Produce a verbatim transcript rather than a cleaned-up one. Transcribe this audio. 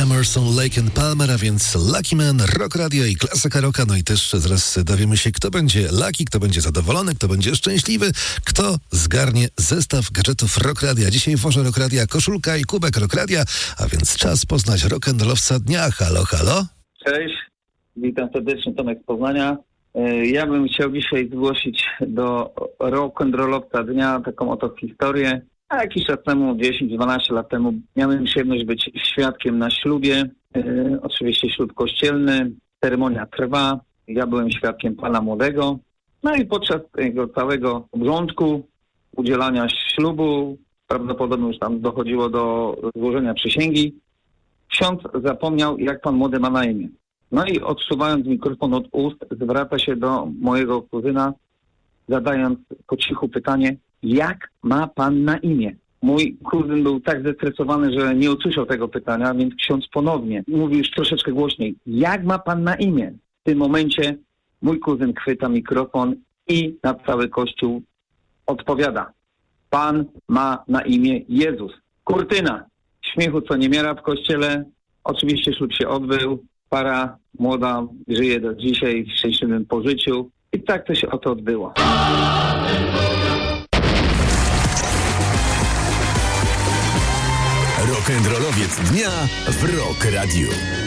Emerson, Lake and Palmer, a więc Lucky Man, Rock Radio i klasyka rocka. No i też zaraz dowiemy się, kto będzie lucky, kto będzie zadowolony, kto będzie szczęśliwy, kto zgarnie zestaw gadżetów Rock Radia. Dzisiaj w Worze Rock Radia koszulka i kubek Rock Radia, a więc czas poznać rock'n'rollowca dnia. Halo, halo? Cześć, witam serdecznie, Tomek z Poznania. Ja bym chciał dzisiaj zgłosić do rock'n'rollowca dnia taką oto historię. A jakiś czas temu, dziesięć dwanaście lat temu, miałem przyjemność być świadkiem na ślubie. Yy, oczywiście ślub kościelny, ceremonia trwa. Ja byłem świadkiem pana młodego. No i podczas tego całego obrządku udzielania ślubu, prawdopodobnie już tam dochodziło do złożenia przysięgi, ksiądz zapomniał, jak pan młody ma na imię. No i odsuwając mikrofon od ust, zwraca się do mojego kuzyna, zadając po cichu pytanie: jak ma pan na imię? Mój kuzyn był tak zestresowany, że nie usłyszał tego pytania, więc ksiądz ponownie mówił już troszeczkę głośniej: jak ma pan na imię? W tym momencie mój kuzyn chwyta mikrofon i na cały kościół odpowiada: pan ma na imię Jezus. Kurtyna. Śmiechu co niemiara w kościele. Oczywiście ślub się odbył. Para młoda żyje do dzisiaj w szczęśliwym pożyciu. I tak to się oto odbyło. Rock'n'rollowiec dnia w Rock Radio.